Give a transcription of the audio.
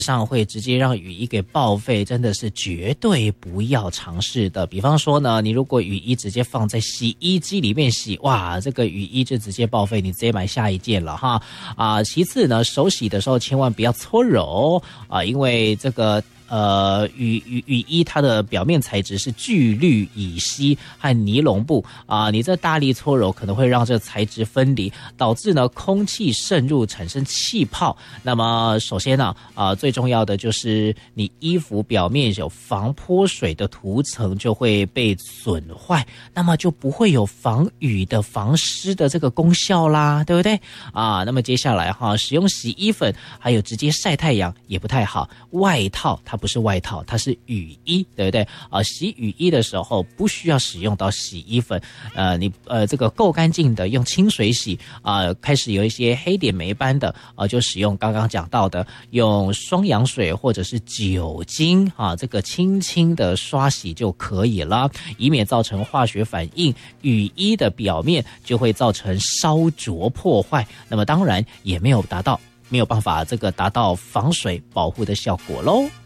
上会直接让雨衣给报废，真的是绝对不要尝试的。比方说呢，你如果雨衣直接放在洗衣机里面洗，哇，这个雨衣就直接报废，你直接买下一件了哈。其次呢，手洗的时候千万不要搓揉因为这个雨衣它的表面材质是聚氯乙烯和尼龙布你这大力搓揉可能会让这材质分离，导致呢空气渗入产生气泡。那么首先呢最重要的就是你衣服表面有防泼水的涂层就会被损坏，那么就不会有防雨的防湿的这个功效啦，对不对那么接下来使用洗衣粉还有直接晒太阳也不太好，外套它不是外套，它是雨衣，对不对洗雨衣的时候不需要使用到洗衣粉你这个够干净的用清水洗开始有一些黑点霉斑的就使用刚刚讲到的用双氧水或者是酒精这个轻轻的刷洗就可以了，以免造成化学反应，雨衣的表面就会造成烧灼破坏，那么当然也没有办法这个达到防水保护的效果咯。